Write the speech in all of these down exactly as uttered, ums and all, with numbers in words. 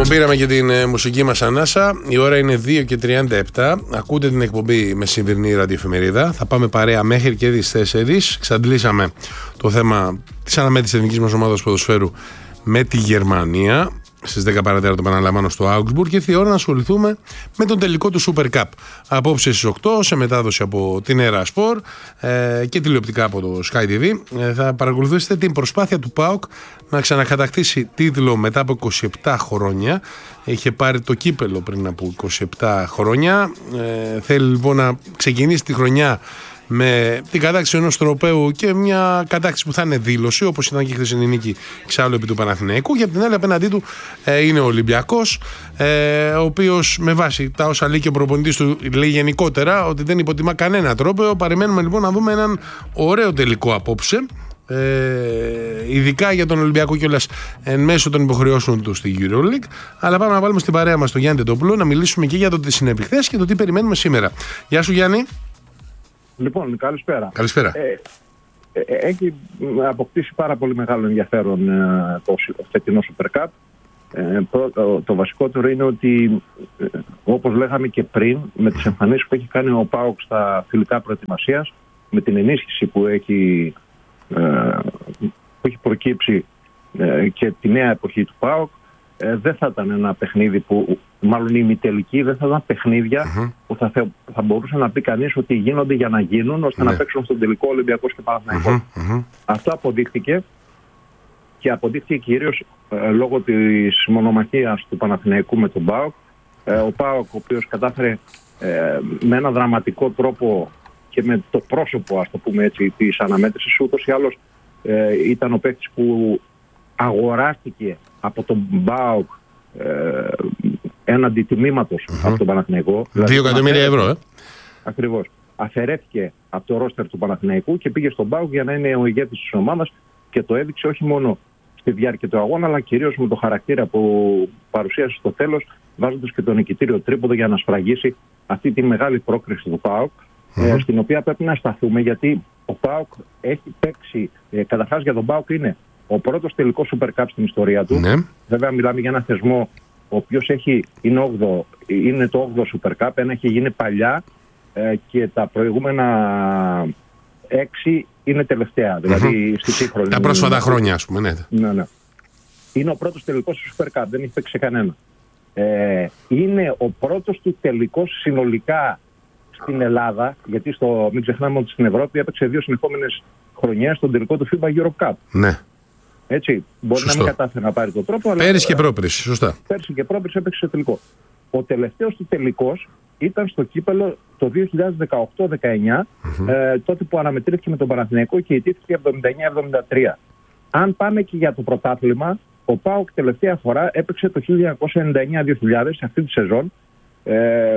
Λοιπόν, πήραμε και την ε, μουσική μας ανάσα. Η ώρα είναι δύο και τριάντα επτά. Ακούτε την εκπομπή με σημερινή ραδιοεφημερίδα. Θα πάμε παρέα μέχρι και τις τέσσερις. Εξαντλήσαμε το θέμα της αναμέτρησης της εθνικής μας ομάδας ποδοσφαίρου με τη Γερμανία. Στις δέκα παρά τέταρτο επαναλαμβάνω στο Augsburg, και ήρθε η ώρα να ασχοληθούμε με τον τελικό του Super Cup. Απόψε στις οκτώ, σε μετάδοση από την Erasport ε, και τηλεοπτικά από το Sky τι βι, ε, θα παρακολουθήσετε την προσπάθεια του ΠΑΟΚ να ξανακατακτήσει τίτλο μετά από είκοσι επτά χρόνια. Είχε πάρει το κύπελο πριν από είκοσι επτά χρόνια. Ε, θέλει λοιπόν να ξεκινήσει τη χρονιά με την κατάκτηση ενός τροπαίου και μια κατάκτηση που θα είναι δήλωση, όπως ήταν και η χθεσινή νίκη εξάλλου επί του Παναθηναϊκού. Και από την άλλη, απέναντί του ε, είναι ο Ολυμπιακός, ε, ο οποίος με βάση τα όσα λέει και ο προπονητής του, λέει γενικότερα ότι δεν υποτιμά κανένα τρόπαιο. Περιμένουμε λοιπόν να δούμε έναν ωραίο τελικό απόψε. Ε, ειδικά για τον Ολυμπιακό κιόλας εν μέσω των υποχρεώσεων του στη EuroLeague. Αλλά πάμε να βάλουμε στην παρέα μας τον Γιάννη Τετόπουλο να μιλήσουμε και για το τι συνέβη χθες και το τι περιμένουμε σήμερα. Γεια σου, Γιάννη. Λοιπόν, καλησπέρα. Καλησπέρα. Ε, ε, έχει αποκτήσει πάρα πολύ μεγάλο ενδιαφέρον ε, το φετινό Super Cup. Ε, το, το βασικότερο είναι ότι, ε, όπως λέγαμε και πριν, με τις εμφανίσεις που έχει κάνει ο ΠΑΟΚ στα φιλικά προετοιμασίας, με την ενίσχυση που έχει, ε, που έχει προκύψει ε, και τη νέα εποχή του ΠΑΟΚ, ε, δεν θα ήταν ένα παιχνίδι που, μάλλον η ημιτελική, δεν θα ήταν παιχνίδια mm-hmm. που θα, θα μπορούσε να πει κανείς ότι γίνονται για να γίνουν, ώστε mm-hmm. να παίξουν στον τελικό Ολυμπιακός και Παναθηναϊκός. Mm-hmm. Αυτό αποδείχθηκε, και αποδείχθηκε κυρίως ε, λόγω της μονομαχίας του Παναθηναϊκού με τον ΠΑΟΚ. Ε, ο ΠΑΟΚ, ο οποίος κατάφερε ε, με ένα δραματικό τρόπο και με το πρόσωπο, ας το πούμε έτσι, της αναμέτρησης, ούτως ή άλλως ε, ήταν ο παίκτης που αγοράστηκε από τον ΠΑΟΚ ε, έναντι τιμήματος mm-hmm. από τον Παναθηναϊκό. Δύο εκατομμύρια ευρώ, ε. Ακριβώς. Αφαιρέθηκε από το ρόστερ του Παναθηναϊκού και πήγε στον ΠΑΟΚ για να είναι ο ηγέτης της ομάδας, και το έδειξε όχι μόνο στη διάρκεια του αγώνα, αλλά κυρίως με το χαρακτήρα που παρουσίασε στο τέλος, βάζοντας και το νικητήριο τρίποδο για να σφραγίσει αυτή τη μεγάλη πρόκριση του ΠΑΟΚ, mm-hmm. ε, στην οποία πρέπει να σταθούμε, γιατί ο ΠΑΟΚ έχει παίξει, ε, καταρχάς για τον ΠΑΟΚ είναι ο πρώτος τελικός Super Cup στην ιστορία του. Ναι. Βέβαια μιλάμε για ένα θεσμό ο οποίος έχει, είναι, όγδοο, είναι το όγδοο Super Cup, ένα έχει γίνει παλιά ε, και τα προηγούμενα έξι είναι τελευταία. Δηλαδή mm-hmm. στη σύγχρονη. Τα πρόσφατα χρόνια, ας πούμε. Ναι. Ναι, ναι. Είναι ο πρώτος τελικός Super Cup, δεν έχει παίξει κανένα. Ε, είναι ο πρώτος του τελικός συνολικά στην Ελλάδα, γιατί στο, μην ξεχνάμε ότι στην Ευρώπη έπαιξε δύο συνεχόμενες χρονιές στον τελικό του φίμπα Europe Cup. Ναι. Έτσι, μπορεί σωστό. Να μην κατάφερε να πάρει το τρόπο. Πέρυσι και πρόπερσι, σωστά. Πέρυσι και πρόπερσι έπαιξε στο τελικό. Ο τελευταίος του τελικός ήταν στο κύπελο το δύο χιλιάδες δεκαοκτώ δεκαεννιά, mm-hmm. ε, τότε που αναμετρήθηκε με τον Παναθηναϊκό και ιτήθηκε εβδομήντα εννιά εβδομήντα τρία. Αν πάμε και για το πρωτάθλημα, ο ΠΑΟΚ τελευταία φορά έπαιξε το χίλια εννιακόσια ενενήντα εννιά δύο χιλιάδες, αυτή τη σεζόν, ε,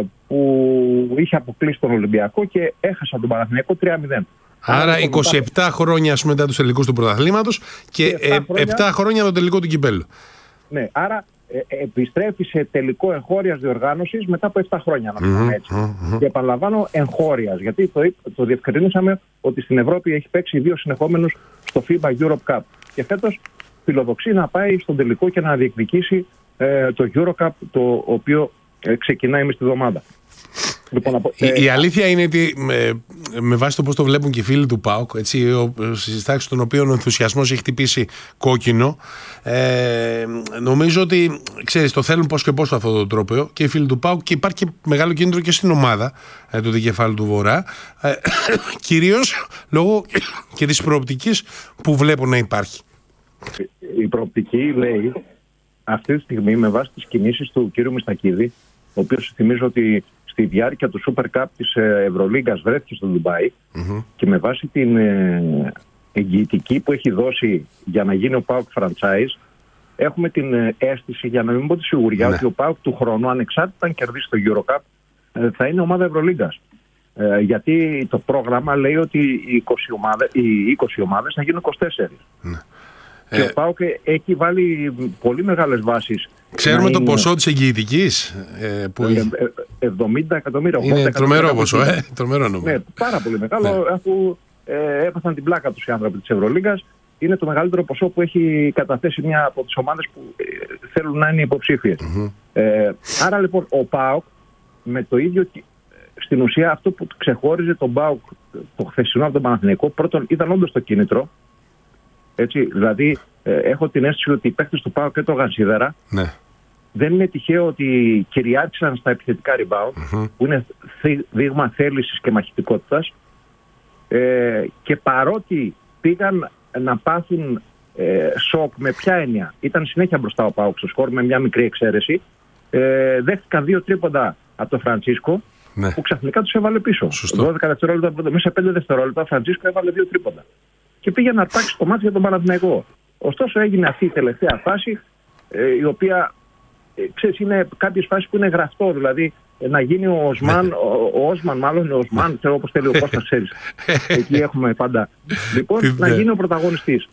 που είχε αποκλείσει τον Ολυμπιακό και έχασε τον Παναθηναϊκό τρία μηδέν. Άρα είκοσι επτά χρόνια ας πούμε, μετά τους τελικούς του πρωταθλήματος και επτά χρόνια, επτά χρόνια το τελικό του κυπέλλου. Ναι, άρα ε, επιστρέφει σε τελικό εγχώριας διοργάνωσης μετά από επτά χρόνια, να πούμε έτσι. Mm-hmm. Και επαναλαμβάνω εγχώριας, γιατί το, το διευκρινίσαμε ότι στην Ευρώπη έχει παίξει δύο συνεχόμενους στο φίμπα Europe Cup. Και φέτος φιλοδοξεί να πάει στον τελικό και να διεκδικήσει ε, το Eurocup, το οποίο ε, ξεκινάει μες τη εβδομάδα. Λοιπόν, η, ε, η αλήθεια είναι ότι με, με βάση το πώς το βλέπουν και οι φίλοι του ΠΑΟΚ, στις τάξεις των οποίων ο ενθουσιασμός έχει χτυπήσει κόκκινο, ε, νομίζω ότι ξέρεις, το θέλουν πώς και πώς αυτό το τρόπο και οι φίλοι του ΠΑΟΚ, και υπάρχει και μεγάλο κίνητρο και στην ομάδα ε, του δικεφάλου του Βορρά, ε, κυρίως λόγω και της προοπτικής που βλέπουν να υπάρχει. Η προοπτική λέει αυτή τη στιγμή, με βάση τις κινήσεις του κ. Μιστακίδη, ο οποίος θυμίζω ότι στη διάρκεια του Super Cup της Ευρωλίγκας βρέθηκε στο Ντουμπάι, mm-hmm. και με βάση την ε, εγγυητική που έχει δώσει για να γίνει ο ΠΑΟΚ franchise, έχουμε την ε, αίσθηση, για να μην πω τη σιγουριά, ναι. ότι ο ΠΑΟΚ του χρόνου, ανεξάρτητα αν κερδίσει το Eurocup, ε, θα είναι ομάδα Ευρωλίγκας. Ε, γιατί το πρόγραμμα λέει ότι οι είκοσι ομάδες, οι είκοσι ομάδες θα γίνουν είκοσι τέσσερα. Ναι. Και ε, ο ΠΑΟΚ έχει βάλει πολύ μεγάλες βάσεις. Ξέρουμε το είναι... ποσό της εγγυητικής ε, που ε, ε, εβδομήντα εκατομμύρια. Είναι τρομερό ποσό, ε, τρομερό νούμερο. Ναι, πάρα πολύ μεγάλο, ναι. αφού ε, έπαθαν την πλάκα τους οι άνθρωποι της Ευρωλίγκας. Είναι το μεγαλύτερο ποσό που έχει καταθέσει μια από τις ομάδες που ε, θέλουν να είναι υποψήφιες. Mm-hmm. Ε, άρα λοιπόν ο ΠΑΟΚ με το ίδιο, στην ουσία αυτό που ξεχώριζε τον ΠΑΟΚ το χθεσινό από τον Παναθηναϊκό, πρώτον ήταν όντως το κίνητρο. Έτσι, δηλαδή ε, έχω την αίσθηση ότι οι παίκτες του ΠΑΟΚ έτρωγαν σίδερα. Ναι. Δεν είναι τυχαίο ότι κυριάρχησαν στα επιθετικά rebound, Mm-hmm. που είναι δείγμα θέλησης και μαχητικότητας. Ε, και παρότι πήγαν να πάθουν ε, σοκ, με ποια έννοια, ήταν συνέχεια μπροστά ο ΠΑΟΚ στο σκορ με μια μικρή εξαίρεση, ε, δέχτηκαν δύο τρίποντα από τον Φραντσίσκο, ναι, που ξαφνικά τους έβαλε πίσω. Σωστό. δώδεκα δευτερόλεπτα, μέσα σε πέντε δευτερόλεπτα ο Φραντσίσκο έβαλε δύο τρίποντα και πήγε να αρπάξει το μάτι για τον Παναθηναϊκό. Ωστόσο έγινε αυτή η τελευταία φάση, ε, η οποία ε, ξέρεις, είναι κάποιες φάσεις που είναι γραφτό, δηλαδή να γίνει ο Οσμάν, ο, ο Όσμαν μάλλον, ο Οσμάν, ξέρω όπως θέλει ο Κώστας, ξέρεις. Εκεί έχουμε πάντα. Λοιπόν, να γίνει ο πρωταγωνιστής.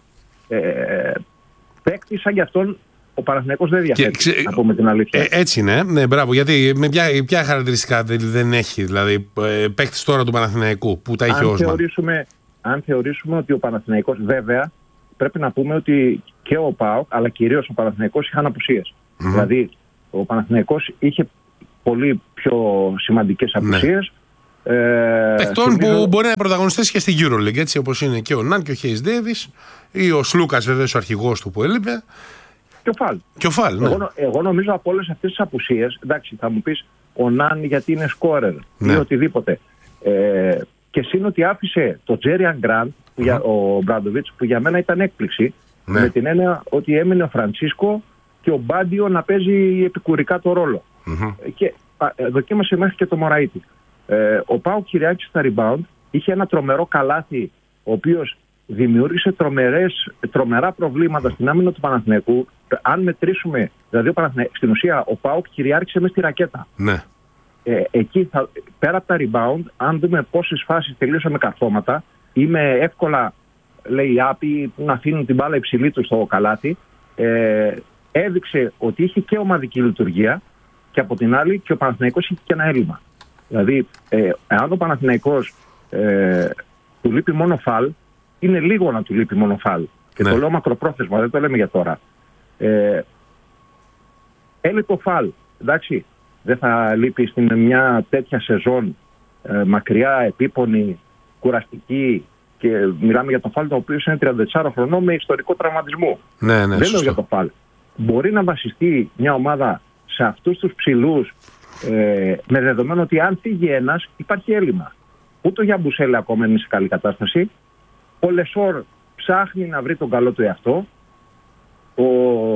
Ε, παίκτη σαν κι αυτόν ο Παναθηναϊκός δεν διαθέτει, ξε... να πούμε την αλήθεια. Ε, έτσι είναι, ναι, μπράβο, γιατί με ποια, ποια χαρακτηριστικά δεν έχει, δηλαδή, ε, παίκτης τώρα του Παναθηναϊκού που τα είχε ο Όσμαν. Θεωρήσουμε, αν θεωρήσουμε ότι ο Παναθηναϊκός, βέβαια, πρέπει να πούμε ότι και ο ΠΑΟΚ, αλλά κυρίως ο Παναθηναϊκός είχαν απουσίες. Mm-hmm. Δηλαδή, ο Παναθηναϊκός είχε πολύ πιο σημαντικές απουσίες. Ναι. Ε, Παιχτών θυμίζω... που μπορεί να πρωταγωνιστές και στη EuroLeague, έτσι όπως είναι και ο Ναν και ο Χέις Ντέβις, ή ο Σλούκας, βέβαια, ο αρχηγός του που έλειπε. Και ο Φαλ. Και ο Φαλ, ναι. εγώ, εγώ νομίζω από όλες αυτές τις απουσίες, εντάξει, θα μου πεις ο Ναν γιατί είναι σκόρερ, ναι, ή οτιδήποτε. Ε, και σύν ότι άφησε το Τζέριαν Γκραντ, mm-hmm. ο Μπράντοβιτς, που για μένα ήταν έκπληξη, ναι, με την έννοια ότι έμεινε ο Φραντσίσκο και ο Μπάντιο να παίζει επικουρικά το ρόλο. Mm-hmm. Και α, δοκίμασε μέχρι και το Μωραΐτη. Ε, ο Πάου κυριάρχησε στα rebound, είχε ένα τρομερό καλάθι, ο οποίος δημιούργησε τρομερές, τρομερά προβλήματα στην άμυνα του Παναθηναϊκού. Αν μετρήσουμε, δηλαδή ο Παναθηναϊκός, στην ουσία ο Πάου κυριάρχησε μέσα στη ρακέτα. Ναι. Ε, εκεί, θα, πέρα από τα rebound, αν δούμε πόσες φάσεις τελείωσαν με καρφώματα ή με εύκολα, λέει, άπη να αφήνουν την μπάλα υψηλή του στο καλάθι, ε, έδειξε ότι είχε και ομαδική λειτουργία και από την άλλη και ο Παναθηναϊκός είχε και ένα έλλειμμα. Δηλαδή, ε, αν ο Παναθηναϊκός ε, του λείπει μόνο φαλ, είναι λίγο να του λείπει μόνο φαλ. Και ναι, το λέω μακροπρόθεσμα, δεν το λέμε για τώρα. Ε, έλειπε ο φαλ, εντάξει. Δεν θα λείπει στην μια τέτοια σεζόν ε, μακριά, επίπονη, κουραστική, και μιλάμε για το φαλ το οποίο είναι τριάντα τεσσάρων χρονών με ιστορικό τραυματισμό. Ναι, ναι, δεν λέω για το φαλ. Μπορεί να βασιστεί μια ομάδα σε αυτούς τους ψηλούς, ε, με δεδομένο ότι αν φύγει ένας υπάρχει έλλειμμα. Ούτε ο Γιαμπουσέλε ακόμα είναι σε καλή κατάσταση. Ο Λεσόρ ψάχνει να βρει τον καλό του εαυτό. Ο,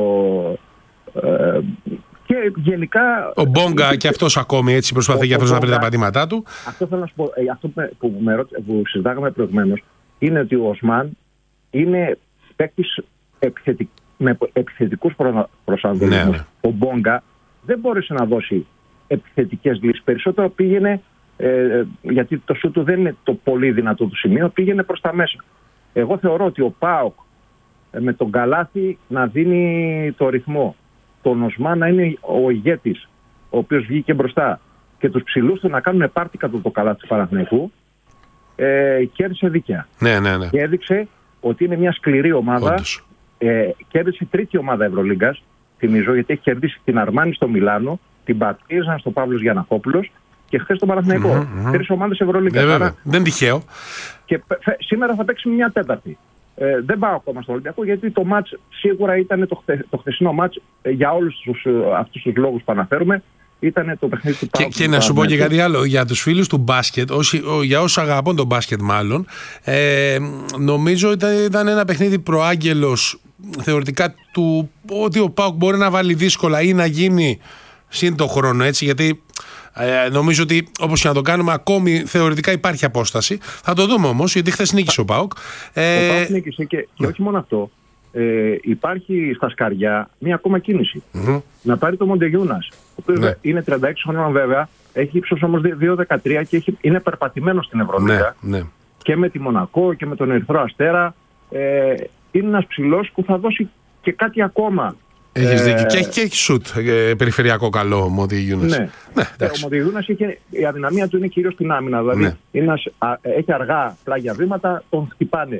ε, και γενικά... Ο Μπόγκα και αυτός ακόμη έτσι προσπαθεί και αυτός να βρει τα πατήματά του. Αυτό θέλω να σου πω, αυτό που, με, που συζητάγαμε προηγουμένως, είναι ότι ο Οσμάν είναι παίκτης επιθετικ, με επιθετικούς προσανατολισμούς. Ναι, ναι. Ο Μπόγκα δεν μπόρεσε να δώσει επιθετικές λύσεις. Περισσότερο πήγαινε, ε, γιατί το σου του δεν είναι το πολύ δυνατό του σημείο, πήγαινε προς τα μέσα. Εγώ θεωρώ ότι ο ΠΑΟΚ ε, με τον καλάθι να δίνει το ρυθμό, τον Οσμάν να είναι ο ηγέτης, ο οποίος βγήκε μπροστά, και τους ψηλούς του να κάνουν πάρτι κατά το καλάθι του Παναθηναϊκού, ε, κέρδισε δίκαια. Ναι, ναι, ναι. Και έδειξε ότι είναι μια σκληρή ομάδα. Ε, κέρδισε τρίτη ομάδα Ευρωλίγκας, θυμίζω, γιατί έχει κερδίσει την Αρμάνι στο Μιλάνο, την Πατρίζαν στο Παύλος Γιαννακόπουλος και χθες τον Παναθηναϊκό. Mm-hmm. Τρεις ομάδες Ευρωλίγκας. Ε, Άρα... Δεν τυχαίο. Και φε, σήμερα θα παίξει μια τέταρτη. Ε, δεν πάω ακόμα στο Ολυμπιακό, γιατί το μάτς σίγουρα ήταν το, χθε, το χθεσινό μάτς, ε, για όλους τους, ε, αυτούς τους λόγους που αναφέρουμε. Ήταν το παιχνίδι του ΠΑΟΚ. Και, και να σου πω και κάτι άλλο για τους φίλους του μπάσκετ, όσοι, για όσους αγαπούν τον μπάσκετ μάλλον, ε, νομίζω ήταν, ήταν ένα παιχνίδι προάγγελος θεωρητικά του ότι ο ΠΑΟΚ μπορεί να βάλει δύσκολα ή να γίνει σύν το χρόνο, έτσι, γιατί ε, νομίζω ότι όπως και να το κάνουμε ακόμη θεωρητικά υπάρχει απόσταση. Θα το δούμε όμως, γιατί χθες νίκησε ο ΠΑΟΚ. Ε, ο ΠΑΟΚ νίκησε και, και όχι μόνο αυτό. Ε, υπάρχει στα σκαριά μια ακόμα κίνηση. Mm-hmm. Να πάρει το Μοντεγιούνας, ο οποίος ναι. είναι τριάντα έξι χρονών βέβαια, έχει ύψος όμως δύο δεκατρία και έχει, είναι περπατημένο στην Ευρωλίγα. Ναι, ναι. Και με τη Μονακό και με τον Ερυθρό Αστέρα. Ε, είναι ένας ψηλός που θα δώσει και κάτι ακόμα. Έχεις δίκιο. Και έχει, και έχει σουτ ε, περιφερειακό καλό ο Μοντεγιούνας. Ναι. Ναι, ε, ο Μοντεγιούνας η αδυναμία του είναι κυρίως στην άμυνα. Δηλαδή ναι. είναι ένας, α, έχει αργά πλάγια βήματα, τον χτυπάνε.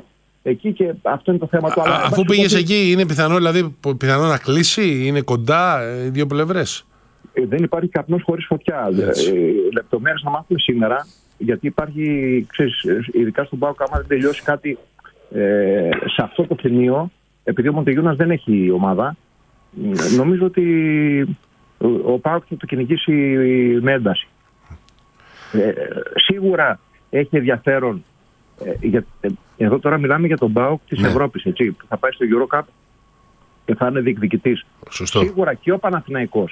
εκεί και αυτό είναι το θέμα του. Α, Αλλά, αφού πήγες ότι... εκεί, είναι πιθανό, δηλαδή, πιθανό να κλείσει, είναι κοντά οι δύο πλευρές. Ε, δεν υπάρχει καπνός χωρίς φωτιά. Ε, λεπτομέρειες θα μάθουμε σήμερα, γιατί υπάρχει, ξέρεις, ειδικά στον ΠΑΟΚ, άμα δεν τελειώσει κάτι ε, σε αυτό το σημείο, επειδή ο Μοντεγιούνας δεν έχει ομάδα, νομίζω ότι ο ΠΑΟΚ θα το κυνηγήσει με ένταση. Ε, σίγουρα έχει ενδιαφέρον. Ε, για, ε, εδώ τώρα μιλάμε για τον ΠΑΟΚ της ναι. Ευρώπης, έτσι, που θα πάει στο EuroCup και θα είναι διεκδικητής. Σωστό. Σίγουρα και ο Παναθηναϊκός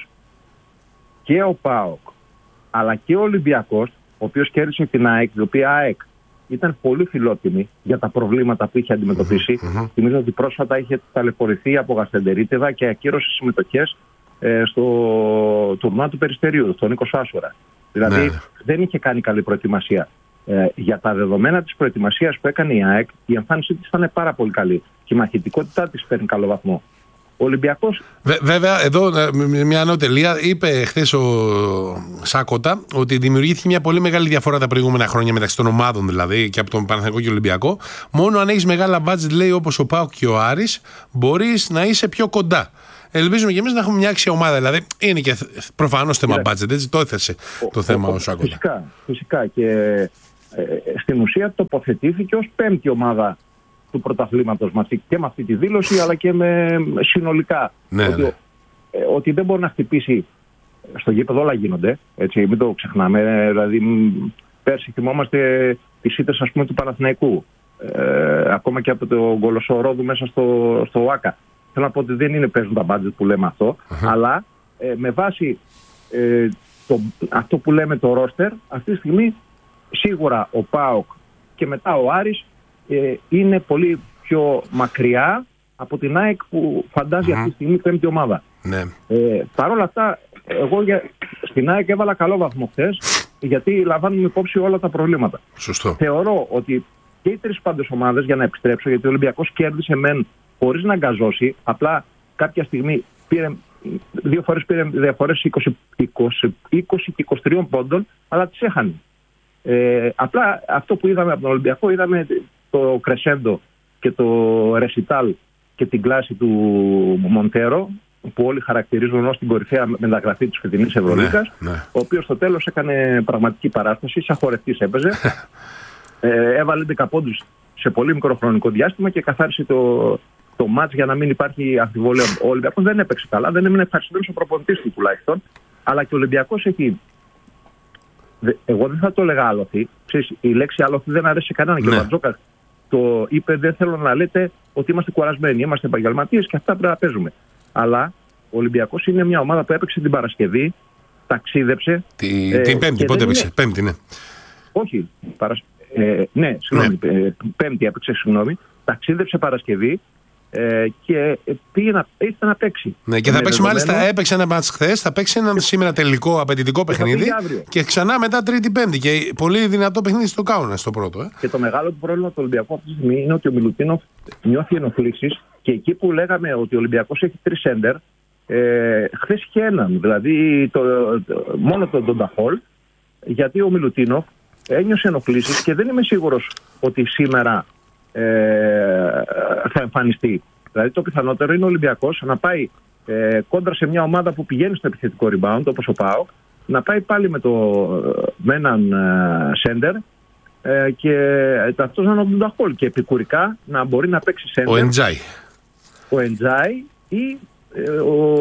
και ο ΠΑΟΚ, αλλά και ο Ολυμπιακός, ο οποίος κέρδισε την ΑΕΚ, η οποία ΑΕΚ ήταν πολύ φιλότιμη για τα προβλήματα που είχε αντιμετωπίσει. Mm-hmm. Θυμίζω ότι πρόσφατα είχε ταλαιπωρηθεί από Γαστερίτιδα και ακύρωσε συμμετοχές ε, στο τουρνουά του Περιστερίου, στον Νίκο Σάσορα. Δηλαδή ναι. δεν είχε κάνει καλή προετοιμασία. Ε, για τα δεδομένα της προετοιμασίας που έκανε η ΑΕΚ, η εμφάνισή της ήταν πάρα πολύ καλή και η μαχητικότητά της παίρνει καλό βαθμό. Ο Ολυμπιακός... Βε, βέβαια, εδώ μια νεοτελεία είπε χθες ο Σάκοτα ότι δημιουργήθηκε μια πολύ μεγάλη διαφορά τα προηγούμενα χρόνια μεταξύ των ομάδων, δηλαδή και από τον Παναθηναϊκό και Ολυμπιακό. Μόνο αν έχεις μεγάλα budget, λέει, όπως ο ΠΑΟΚ και ο Άρης, μπορείς να είσαι πιο κοντά. Ελπίζουμε και εμείς να έχουμε μια άξια ομάδα. Δηλαδή είναι και προφανώς θέμα budget, έτσι το έθεσε ο, το θέμα ο, ο Σάκοτα. Φυσικά, φυσικά και ε, στην ουσία τοποθετήθηκε ως πέμπτη ομάδα του πρωταθλήματος και με αυτή τη δήλωση, αλλά και με συνολικά. Ναι, ότι, ναι. Ε, ότι δεν μπορεί να χτυπήσει στο γήπεδο, όλα γίνονται. Έτσι, μην το ξεχνάμε. Δηλαδή, πέρσι θυμόμαστε τις ήττες, ας πούμε, του Παναθηναϊκού. Ε, ακόμα και από το Γκολοσσορόδου μέσα στο, στο ΟΑΚΑ. Θέλω να πω ότι δεν είναι παίζουν τα μπάτζετ που λέμε αυτό, uh-huh. αλλά ε, με βάση ε, το, αυτό που λέμε το ρόστερ, αυτή τη στιγμή σίγουρα ο ΠΑΟΚ και μετά ο Άρης ε, είναι πολύ πιο μακριά από την ΑΕΚ που φαντάζει mm-hmm. αυτή τη στιγμή πέμπτη ομάδα. Ναι. Ε, Παρ' όλα αυτά, εγώ για, στην ΑΕΚ έβαλα καλό βαθμό χθες, γιατί λαμβάνουμε υπόψη όλα τα προβλήματα. Σωστό. Θεωρώ ότι και οι τρεις πάντες ομάδες, για να επιστρέψω, γιατί ο Ολυμπιακός κέρδισε μεν χωρίς να αγκαζώσει, απλά κάποια στιγμή πήρε, δύο φορές πήρε διαφορές είκοσι, είκοσι, είκοσι και είκοσι τρία πόντων, αλλά τις έχανε. Ε, απλά αυτό που είδαμε από τον Ολυμπιακό, είδαμε το κρεσέντο και το ρεσιτάλ και την κλάση του Μοντέρο, που όλοι χαρακτηρίζουν ως την κορυφαία μεταγραφή της φετινής Ευρωλίγκας, ναι, ναι. ο οποίος στο τέλος έκανε πραγματική παράσταση, σαν χορευτής έπαιζε, ε, έβαλε έντεκα πόντους σε πολύ μικρό χρονικό διάστημα και καθάρισε το, το μάτς για να μην υπάρχει αμφιβολία. Ο Ολυμπιακός δεν έπαιξε καλά, δεν έμεινε ευχαριστημένος ο προπονητής του τουλάχιστον, αλλά και ο Ολυμπιακός έχει... Εγώ δεν θα το έλεγα άλοθη. Ξέρεις, η λέξη άλοθη δεν αρέσει σε κανέναν. Ναι. Και ο Μπαρτζόκας το είπε: δεν θέλω να λέτε ότι είμαστε κουρασμένοι. Είμαστε επαγγελματίες και αυτά πρέπει να παίζουμε. Αλλά ο Ολυμπιακός είναι μια ομάδα που έπαιξε την Παρασκευή, ταξίδεψε. Τη, ε, την Πέμπτη, πότε έπαιξε? Είναι... Πέμπτη, ναι. Όχι. Παρασ... Ε, ναι, συγγνώμη. Ναι. Ε, πέμπτη έπαιξε, συγγνώμη. Ταξίδεψε Παρασκευή. Ε, και πήγε να, ήρθε να παίξει. Ναι, και θα παίξει δεδομένο... μάλιστα, έπαιξε ένα μάτς χθες, θα παίξει ένα και... σήμερα τελικό απαιτητικό και παιχνίδι και ξανά μετά Τρίτη-Πέμπτη. Και πολύ δυνατό παιχνίδι στο Κάουνα στο πρώτο. Ε. Και το μεγάλο του πρόβλημα του Ολυμπιακού αυτή τη στιγμή είναι ότι ο Μιλουτίνοφ νιώθει ενοχλήσεις και εκεί που λέγαμε ότι ο Ολυμπιακός έχει τρεις σέντερ, ε, χθες είχε έναν, δηλαδή το, το, μόνο τον Ντονταχόλ, γιατί ο Μιλουτίνοφ ένιωσε ενοχλήσεις και δεν είμαι σίγουρος ότι σήμερα Ε, θα εμφανιστεί. Δηλαδή το πιθανότερο είναι ο Ολυμπιακός να πάει ε, κόντρα σε μια ομάδα που πηγαίνει στο επιθετικό rebound, όπως ο ΠΑΟΚ, να πάει πάλι με, το, με έναν σέντερ ε, και αυτός να είναι ο Ντονταχόλ και επικουρικά να μπορεί να παίξει σέντερ. Ο Εντζάι. Ο Εντζάι ή ε,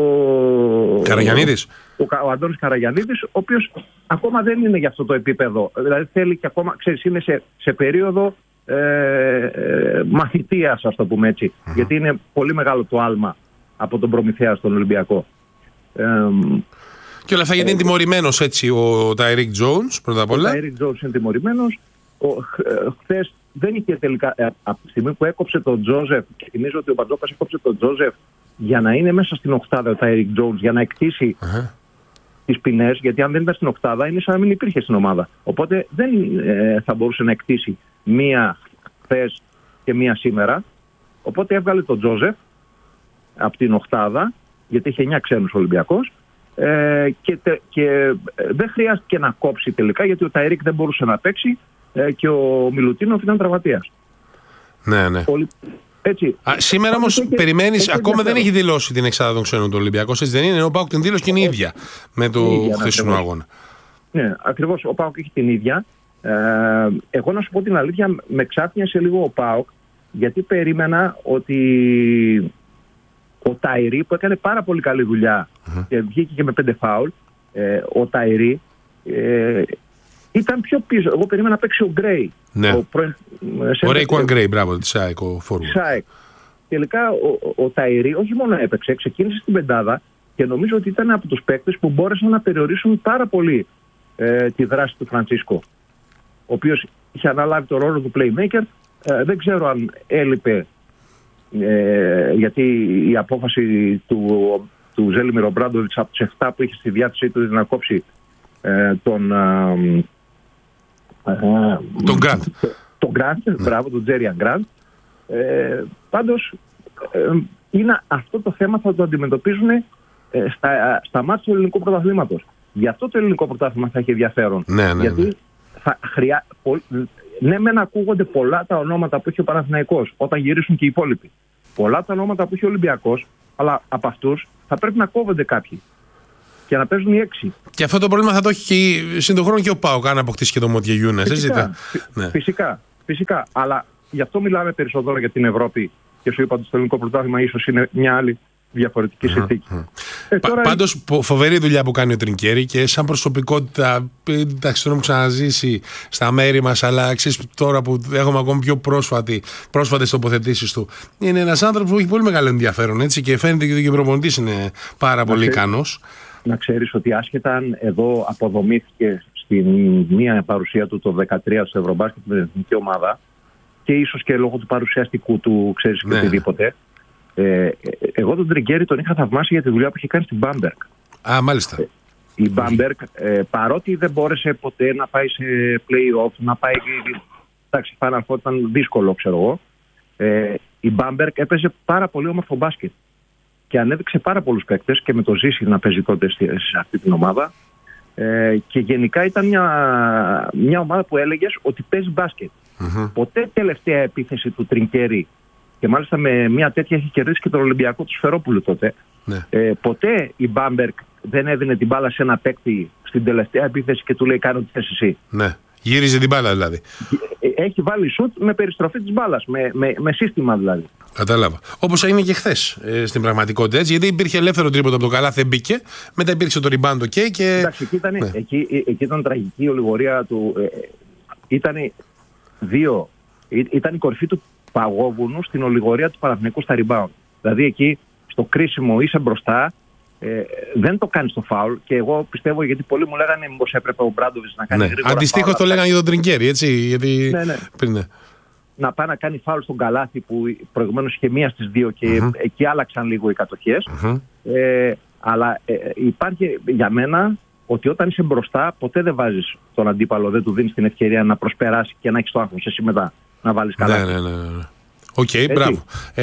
ο Καραγιαννίδης. Ο, ο, ο Αντώνης Καραγιαννίδης, ο οποίος ακόμα δεν είναι για αυτό το επίπεδο. Δηλαδή θέλει και ακόμα, ξέρεις, είναι σε, σε περίοδο Ε, ε, μαθητείας, ας το πούμε έτσι, mm-hmm. γιατί είναι πολύ μεγάλο το άλμα από τον Προμηθέα στον Ολυμπιακό. Ε, και όλα αυτά γιατί ε, είναι τιμωρημένος έτσι ο Τάιρικ Τζόουνς πρώτα απ' όλα. Ο Τάιρικ Τζόουνς είναι τιμωρημένος. Χθες δεν είχε τελικά, ε, από τη στιγμή που έκοψε τον Τζόζεφ, και θυμίζω ότι ο Μπαρτζόκας έκοψε τον Τζόζεφ για να είναι μέσα στην οκτάδα ο Τάιρικ Τζόουνς, για να εκτίσει uh-huh. τις ποινές, γιατί αν δεν ήταν στην οκτάδα είναι σαν να μην υπήρχε στην ομάδα. Οπότε δεν ε, θα μπορούσε να εκτίσει μία χθες και μία σήμερα. Οπότε έβγαλε τον Τζόζεφ από την οκτάδα, γιατί είχε εννιά ξένους Ολυμπιακός, ε, και, τε, και ε, δεν χρειάστηκε να κόψει τελικά, γιατί ο Ταϊρίκ δεν μπορούσε να παίξει ε, και ο Μιλουτίνοφ ήταν τραυματίας. Ναι, ναι. Ολυ... Έτσι. Α, σήμερα όμως περιμένεις, ακόμα δεν έχει δηλώσει την εξάδα των ξένων του Ολυμπιακός, έτσι δεν είναι? Ο ΠΑΟΚ την δήλωσε και είναι η ίδια με το χθεσινό αγώνα. Ναι, ακριβώς. Ο ΠΑΟΚ έχει την ίδια. Ε, εγώ να σου πω την αλήθεια, με ξάφνιασε λίγο ο ΠΑΟΚ, γιατί περίμενα ότι ο Ταϊρή, που έκανε πάρα πολύ καλή δουλειά mm-hmm. και βγήκε και με πέντε φάουλ, ε, ο Ταϊρή ε, ήταν πιο πίσω. Εγώ περίμενα να παίξει ο Γκρέι. Ναι. Ο, πρώην, ο Ρέικουαν Γκρέι, μπράβο, της ΣΑΕΚ, ο φόρμα. ΣΑΕΚ. Τελικά ο, ο, ο Ταϊρή όχι μόνο έπαιξε, ξεκίνησε στην πεντάδα και νομίζω ότι ήταν από τους παίκτες που μπόρεσαν να περιορίσουν πάρα πολύ ε, τη δράση του Φραντσίσκο, ο οποίος είχε αναλάβει το ρόλο του playmaker. Ε, δεν ξέρω αν έλειπε, ε, γιατί η απόφαση του, του Ζέλιμιρ Ομπράντοβιτς από τους εφτά που είχε στη διάθεσή του να κόψει ε, τον ε, ε, τον Γκραντ τον Γκραντ, ναι. Μπράβο, τον Τζέριαν Γκραντ. Ε, πάντως ε, είναι αυτό το θέμα θα το αντιμετωπίζουν ε, στα, στα μάτια του ελληνικού πρωταθλήματος. Γι' αυτό το ελληνικό πρωτάθλημα θα έχει ενδιαφέρον. Ναι, ναι, γιατί ναι. θα χρειά... Ναι, μεν ακούγονται πολλά τα ονόματα που έχει ο Παναθηναϊκός όταν γυρίσουν και οι υπόλοιποι. Πολλά τα ονόματα που έχει ο Ολυμπιακός, αλλά από αυτούς θα πρέπει να κόβονται κάποιοι και να παίζουν οι έξι. Και αυτό το πρόβλημα θα το έχει συν τον χρόνο και ο ΠΑΟΚ, αν αποκτήσει και το Μότια Γιούνες. Φυσικά, ναι. φυσικά, φυσικά. Αλλά γι' αυτό μιλάμε περισσότερο για την Ευρώπη και σου είπα ότι στο ελληνικό πρωτάθλημα ίσως είναι μια άλλη διαφορετική συνθήκη. Mm-hmm. Ε, τώρα... Πάντως φοβερή δουλειά που κάνει ο Τρινκέρι και σαν προσωπικότητα, εντάξει, τον έχουμε ξαναζήσει στα μέρη μας, αλλά ξέρεις τώρα που έχουμε ακόμη πιο πρόσφατη, πρόσφατες τοποθετήσεις του, είναι ένας άνθρωπος που έχει πολύ μεγάλο ενδιαφέρον, έτσι, και φαίνεται και ο προπονητής είναι πάρα να πολύ ικανός. Να ξέρεις ότι άσχετα αν εδώ αποδομήθηκε στην μία παρουσία του το δεκατρία στο Ευρωμπάσκετ με την εθνική ομάδα και ίσως και λόγω του παρουσιαστικού του, ξέρεις, και ναι. οτιδήποτε. Ε, εγώ τον Τρινκέρι τον είχα θαυμάσει για τη δουλειά που είχε κάνει στην Μπάμπερκ. Α, μάλιστα. Ε, η Μπάμπερκ, ε, παρότι δεν μπόρεσε ποτέ να πάει σε play-off, να πάει. Εντάξει, Final Four ήταν δύσκολο, ξέρω εγώ. Ε, η Μπάμπερκ έπαιζε πάρα πολύ όμορφο μπάσκετ και ανέδειξε πάρα πολλούς παίκτες και με το Ζήση να παίζει τότε σε αυτή την ομάδα. Ε, και γενικά ήταν μια, μια ομάδα που έλεγες ότι παίζει μπάσκετ. Mm-hmm. Ποτέ τελευταία επίθεση του Τρινκέρι. Και μάλιστα με μια τέτοια έχει κερδίσει και τον Ολυμπιακό του Σφερόπουλου τότε. Ναι. Ε, ποτέ η Μπάμπερκ δεν έδινε την μπάλα σε ένα παίκτη στην τελευταία επίθεση και του λέει: κάνω τη θέση εσύ. Ναι. Γύριζε την μπάλα δηλαδή. Έχει βάλει σουτ με περιστροφή της μπάλας, με, με, με σύστημα δηλαδή. Κατάλαβα. Όπως έγινε και χθες ε, στην πραγματικότητα, έτσι, γιατί υπήρχε ελεύθερο τρίποντο από το καλάθι, δεν μπήκε. Μετά υπήρξε το rebound okay, και. Εντάξει, εκεί ήταν, ναι. εκεί, εκεί ήταν τραγική η ολιγορία του. Ε, ήταν δύο. Ήταν η κορυφή του παγόβουνου στην ολιγορία του Παναθηναϊκού στα rebound. Δηλαδή εκεί στο κρίσιμο είσαι μπροστά, ε, δεν το κάνεις το φάουλ και εγώ πιστεύω, γιατί πολλοί μου λέγανε μήπως έπρεπε ο Μπράντοβιτς να κάνει, ναι, γρήγορα. Αντιστοίχως το λέγανε για τον Τρινκέρι, έτσι. Γιατί... Ναι, ναι. Πριν, ναι. Να πάει να κάνει φάουλ στον καλάθι που προηγουμένως είχε μία στις δύο και mm-hmm. εκεί άλλαξαν λίγο οι κατοχές. Mm-hmm. Ε, αλλά ε, υπάρχει για μένα ότι όταν είσαι μπροστά ποτέ δεν βάζεις τον αντίπαλο, δεν του δίνεις την ευκαιρία να προσπεράσει και να έχεις το άγχος εσύ μετά να βάλεις καλά. Ναι, ναι, ναι, ναι. Οκ, okay, μπράβο.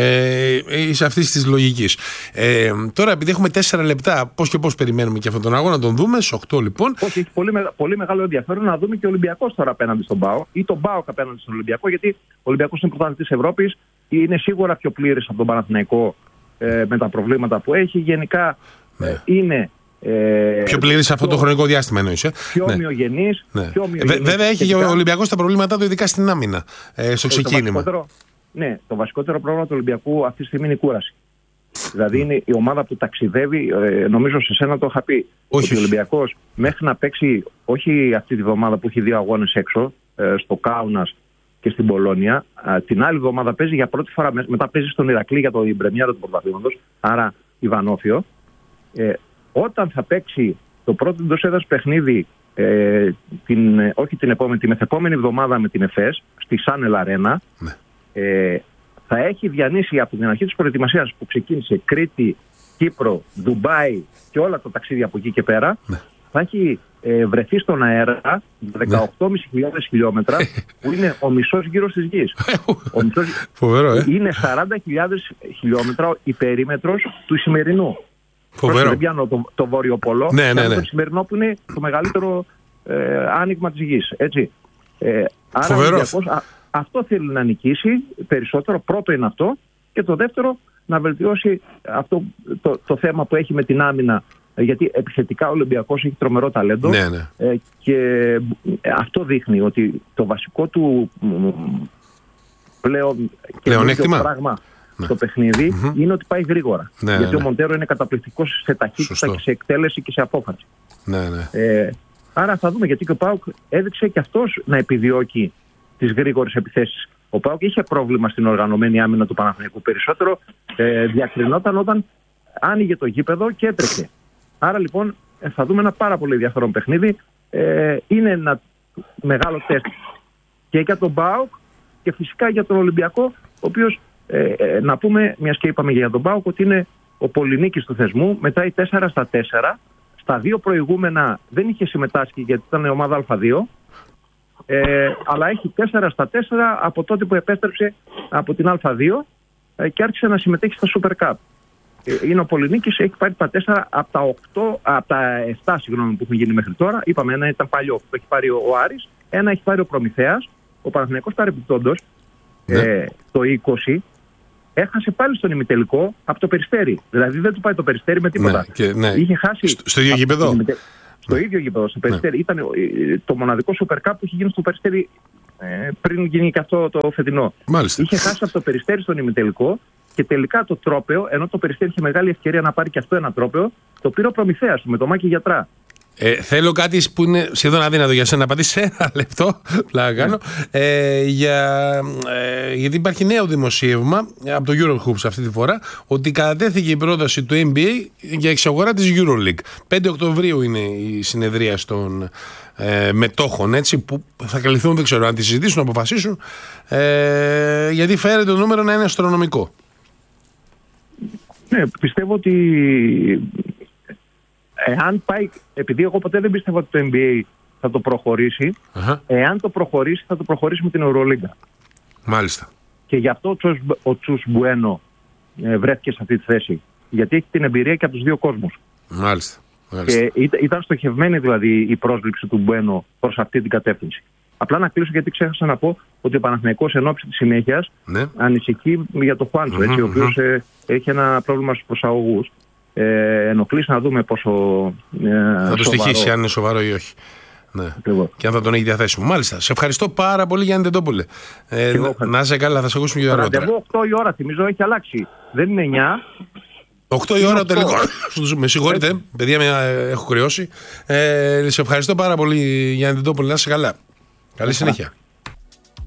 Ε, είσαι αυτή τη λογική. Ε, τώρα, επειδή έχουμε τέσσερα λεπτά, πώς και πώς περιμένουμε και αυτόν τον αγώνα, να τον δούμε. Στις οκτώ λοιπόν. Όχι, έχει πολύ, πολύ μεγάλο ενδιαφέρον να δούμε και ο Ολυμπιακός τώρα απέναντι στον ΠΑΟΚ ή τον ΠΑΟΚ απέναντι στον Ολυμπιακό, γιατί ο Ολυμπιακός είναι πρωταθλητής Ευρώπης, είναι σίγουρα πιο πλήρης από τον Παναθηναϊκό ε, με τα προβλήματα που έχει. Γενικά ναι. ε, είναι. Ε, πιο πλήρης αυτό το χρονικό διάστημα εννοείς. Ε? Πιο ναι. ομοιογενής. Ναι. Ε, βέβαια έχει και ο Ολυμπιακός τα προβλήματά του, ειδικά στην άμυνα, ε, στο ξεκίνημα. Ε, Ναι, το βασικότερο πρόβλημα του Ολυμπιακού αυτή τη στιγμή είναι η κούραση. Δηλαδή είναι η ομάδα που ταξιδεύει, ε, νομίζω σε σένα το είχα πει, όχι, ότι ο Ολυμπιακός μέχρι να παίξει, όχι αυτή τη βδομάδα που έχει δύο αγώνες έξω, ε, στο Κάουνας και στην Πολόνια, ε, την άλλη εβδομάδα παίζει για πρώτη φορά, μετά παίζει στον Ηρακλή για το πρεμιέρα του πρωταθλήματος, άρα Ιβανόφιο. Ε, όταν θα παίξει το πρώτο εντός έδρας παιχνίδι, ε, την, όχι την επόμενη, την μεθεπόμενη εβδομάδα με την ΕΦΕΣ, στη Σάνελ Αρένα, ναι. Ε, θα έχει διανύσει από την αρχή της προετοιμασίας που ξεκίνησε Κρήτη, Κύπρο, Δουμπάι και όλα τα ταξίδια από εκεί και πέρα, ναι. θα έχει ε, βρεθεί στον αέρα δεκαοκτώ χιλιάδες πεντακόσια χιλιόμετρα που είναι ο μισός γύρος της γης. ο μισός... Φοβερό, ε? Είναι σαράντα χιλιάδες χιλιόμετρα η περίμετρος του Ισημερινού. Φοβερό. Δεν πιάνω το, το Βόρειο Πόλο, ναι, ναι, ναι. το Ισημερινό που είναι το μεγαλύτερο ε, άνοιγμα της γης. Έτσι. Ε, άρα Φοβερό. Ολυμπιακός, α, αυτό θέλει να νικήσει περισσότερο. Πρώτο είναι αυτό. Και το δεύτερο, να βελτιώσει αυτό το, το θέμα που έχει με την άμυνα. Γιατί επιθετικά ο Ολυμπιακός έχει τρομερό ταλέντο. Ναι, ναι. Ε, και αυτό δείχνει ότι το βασικό του πλέον πλεονέκτημα πράγμα ναι. στο παιχνίδι mm-hmm. είναι ότι πάει γρήγορα. Ναι, γιατί ναι, ο ναι. Μοντέρο είναι καταπληκτικός σε ταχύτητα Σωστό. Και σε εκτέλεση και σε απόφαση. Ναι, ναι. Ε, άρα θα δούμε, γιατί και ο ΠΑΟΚ έδειξε και αυτός να επιδιώκει τις γρήγορες επιθέσεις. Ο ΠΑΟΚ είχε πρόβλημα στην οργανωμένη άμυνα του Παναθηναϊκού. Περισσότερο ε, διακρινόταν όταν άνοιγε το γήπεδο και έτρεχε. Άρα λοιπόν θα δούμε ένα πάρα πολύ ενδιαφέρον παιχνίδι. Ε, είναι ένα μεγάλο τεστ και για τον ΠΑΟΚ και φυσικά για τον Ολυμπιακό, ο οποίος ε, ε, να πούμε, μιας και είπαμε για τον ΠΑΟΚ, ότι είναι ο πολυνίκης του θεσμού, μετράει τέσσερα στα τέσσερα. Στα δύο προηγούμενα δεν είχε συμμετάσχει γιατί ήταν ομάδα Α2. Ε, αλλά έχει τέσσερα στα τέσσερα από τότε που επέστρεψε από την Α2 ε, και άρχισε να συμμετέχει στα Super Cup. Ε, είναι ο πολυνίκης, έχει πάρει τα τέσσερα από τα, οκτώ, από τα επτά συγγνώμη, που έχουν γίνει μέχρι τώρα. Είπαμε, ένα ήταν παλιό, το έχει πάρει ο, ο Άρης, ένα έχει πάρει ο Προμηθέας. Ο Παναθηναϊκός παρεμπιπτόντως ναι. ε, το είκοσι έχασε πάλι στον ημιτελικό από το Περιστέρι. Δηλαδή δεν του πάει το Περιστέρι με τίποτα. Ναι, και, ναι. Είχε χάσει. Στο, στο ίδιο γήπεδο. Ημιτε... Στο ναι. ίδιο γήπεδο, στο Περιστέρι. Ναι. Ήταν το μοναδικό Super Cup που είχε γίνει στο Περιστέρι ε, πριν γίνει και αυτό το φετινό. Μάλιστα. Είχε χάσει από το Περιστέρι στον ημιτελικό και τελικά το τρόπαιο, ενώ το Περιστέρι είχε μεγάλη ευκαιρία να πάρει και αυτό ένα τρόπαιο, το πήρε ο Προμηθέας με το Μάκη Γιατρά. Ε, θέλω κάτι που είναι σχεδόν αδύνατο για σένα να απαντήσεις ένα λεπτό. Πλάκα κάνω. Ε, για, ε, γιατί υπάρχει νέο δημοσίευμα από το Eurohoops αυτή τη φορά ότι κατατέθηκε η πρόταση του N B A για εξαγορά της EuroLeague. πέντε Οκτωβρίου είναι η συνεδρία των ε, μετόχων, έτσι, που θα καλυφθούν, δεν ξέρω αν τη συζητήσουν, να αποφασίσουν, ε, γιατί φέρεται το νούμερο να είναι αστρονομικό. Ναι, πιστεύω ότι εάν πάει, επειδή εγώ ποτέ δεν πίστευα ότι το N B A θα το προχωρήσει, uh-huh. εάν το προχωρήσει θα το προχωρήσει με την Euroliga. Μάλιστα. Και γι' αυτό ο Τσους Μπουένο ε, βρέθηκε σε αυτή τη θέση. Γιατί έχει την εμπειρία και από τους δύο κόσμους. Μάλιστα. Μάλιστα. Και ήταν, ήταν στοχευμένη δηλαδή η πρόσληψη του Μπουένο προς αυτή την κατεύθυνση. Απλά να κλείσω, γιατί ξέχασα να πω ότι ο Παναθηναϊκός εν ώψη της συνέχειας ναι. ανησυχεί για το Χουάντσο, mm-hmm, ο οποίος mm-hmm. ε, έχει ένα πρόβλημα στους προσαγωγούς. Ε, ενοχλείς να δούμε πόσο ε, θα το στοιχήσει αν είναι σοβαρό ή όχι. Ναι. Και αν θα τον έχει διαθέσιμο. Μάλιστα. Σε ευχαριστώ πάρα πολύ, Γιάννη Τεντόπουλε. Ε, να, να είσαι καλά, θα σε ακούσουμε και αργότερα. Εγώ οκτώ η ώρα, θυμίζω, έχει αλλάξει. Δεν είναι εννιά. οκτώ η ώρα το τελικό. Με συγχωρείτε, παιδιά, με έχω κρυώσει. Ε, σε ευχαριστώ πάρα πολύ, Γιάννη Τεντόπουλε. Να είσαι καλά. Καλή συνέχεια.